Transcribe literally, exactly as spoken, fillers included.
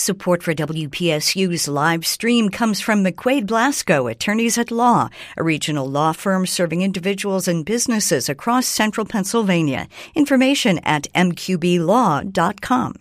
Support for W P S U's live stream comes from McQuaid Blasco, Attorneys at Law, a regional law firm serving individuals and businesses across central Pennsylvania. Information at m q b law dot com.